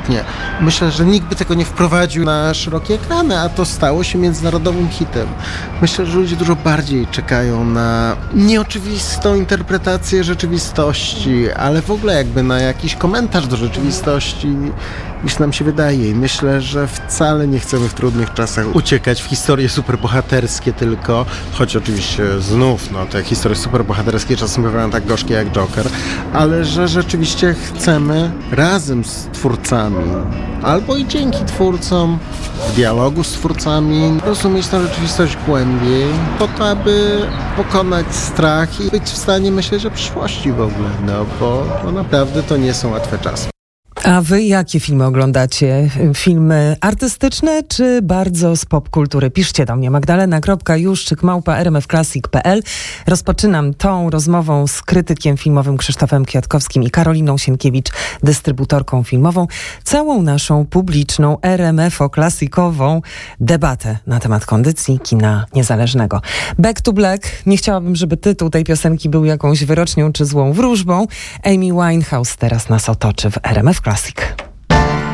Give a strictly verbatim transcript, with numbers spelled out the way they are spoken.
absolutnie. Myślę, że nikt by tego nie wprowadził na szerokie ekrany, a to stało się międzynarodowym hitem. Myślę, że ludzie dużo bardziej czekają na nieoczywistą interpretację rzeczywistości, ale w ogóle jakby na jakiś komentarz do rzeczywistości, niż nam się wydaje. I myślę, że wcale nie chcemy w trudnych czasach uciekać w historie superbohaterskie tylko, choć oczywiście znów, no te historie superbohaterskie czasem bywają tak gorzkie jak Joker, ale że rzeczywiście chcemy razem z twórcami, albo i dzięki twórcom, w dialogu z twórcami, rozumieć tę rzeczywistość głębiej, po to, aby pokonać strach i być w stanie myśleć o przyszłości w ogóle, no bo no naprawdę to nie są łatwe czasy. A wy jakie filmy oglądacie? Filmy artystyczne czy bardzo z popkultury? Piszcie do mnie magdalena kropka juszczyk małpa r m f classic kropka p l. Rozpoczynam tą rozmową z krytykiem filmowym Krzysztofem Kwiatkowskim i Karoliną Sienkiewicz, dystrybutorką filmową, całą naszą publiczną R M F o-klasikową debatę na temat kondycji kina niezależnego. Back to Black. Nie chciałabym, żeby tytuł tej piosenki był jakąś wyrocznią czy złą wróżbą. Amy Winehouse teraz nas otoczy w R M F Classic.